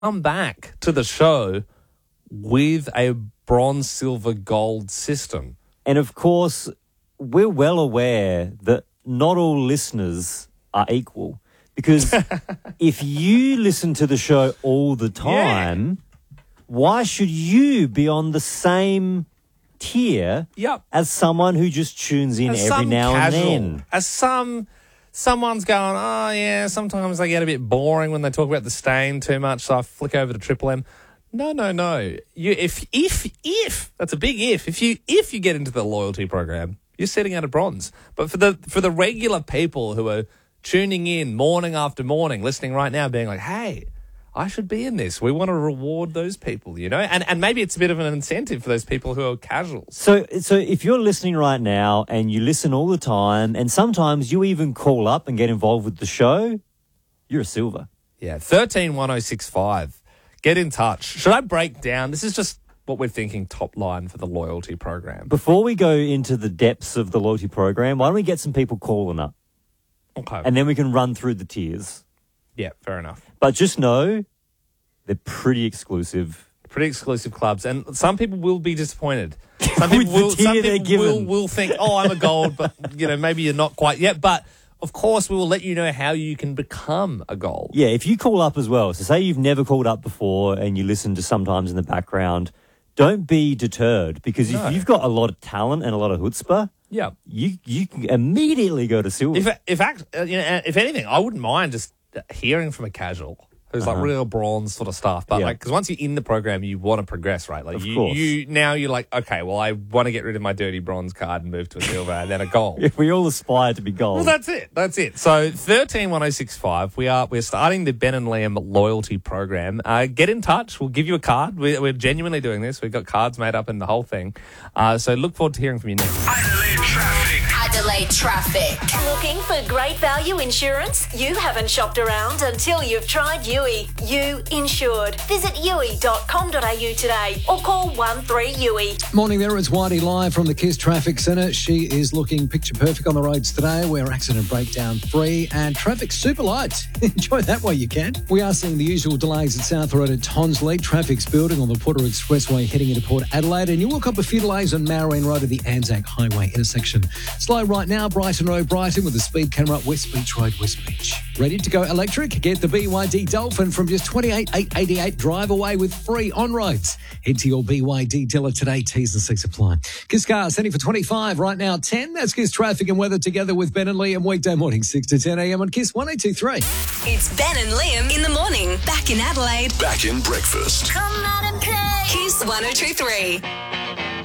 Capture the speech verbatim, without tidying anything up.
come back to the show with a bronze, silver, gold system. And of course, we're well aware that not all listeners are equal. Because if you listen to the show all the time, yeah. why should you be on the same tier yep. as someone who just tunes in as every now casual, and then? As some... Someone's going, oh, yeah, sometimes they get a bit boring when they talk about the stain too much, so I flick over to Triple M. No, no, no. You, if, if, if, that's a big if, if you if you get into the loyalty program, you're sitting at a bronze. But for the for the regular people who are tuning in morning after morning, listening right now, being like, hey, I should be in this. We want to reward those people, you know? And and maybe it's a bit of an incentive for those people who are casuals. So so if you're listening right now and you listen all the time and sometimes you even call up and get involved with the show, you're a silver. Yeah, thirteen one oh six five. Get in touch. Should I break down? This is just what we're thinking top line for the loyalty program. Before we go into the depths of the loyalty program, why don't we get some people calling up? Okay. And then we can run through the tiers. Yeah, fair enough. But just know they're pretty exclusive. Pretty exclusive clubs. And some people will be disappointed. Some people, will, the some tier people they're will, given. will think, oh, I'm a gold, but, you know, maybe you're not quite yet. But, of course, we will let you know how you can become a gold. Yeah, if you call up as well. So say you've never called up before and you listen to sometimes in the background, don't be deterred because No. if you've got a lot of talent and a lot of chutzpah, yeah. you you can immediately go to silver. If, if, act, uh, you know, if anything, I wouldn't mind just hearing from a casual who's Uh-huh. like real bronze sort of stuff. But Yeah. like, because once you're in the program, you want to progress, right? Like Of you, course. you now you're like, okay, well, I want to get rid of my dirty bronze card and move to a silver and then a gold. If we all aspire to be gold. Well, that's it. That's it. So thirteen one oh six five. We are we're starting the Ben and Liam loyalty program. Uh, get in touch. We'll give you a card. We're, we're genuinely doing this. We've got cards made up and the whole thing. Uh, so look forward to hearing from you next. Adelaide Traffic. Adelaide Traffic. Looking for great value insurance? You haven't shopped around until you've tried U I. You Insured. Visit U I dot com dot a u today or call one three U I. Morning there, it's Whitey live from the Kiss Traffic Centre. She is looking picture perfect on the roads today. We're accident breakdown free and traffic super light. Enjoy that while you can. We are seeing the usual delays at South Road at Tonsley. Traffic's building on the Porter Expressway heading into Port Adelaide, and you will cop a few delays on Mourine Road at the Anzac Highway intersection. Slow right now, Brighton Road, Brighton, with the speed camera up West Beach Road, West Beach. Ready to go electric? Get the B Y D Dolphin from just twenty-eight thousand eight hundred eighty-eight. Drive away with free on-roads. Head to your B Y D dealer today. T's and C's apply. Kiss Cars sending for twenty-five right now, ten. That's Kiss Traffic and Weather together with Ben and Liam weekday morning, six to ten a.m. on Kiss one oh two three. It's Ben and Liam in the morning. Back in Adelaide. Back in breakfast. Come out and play. Kiss one oh two three.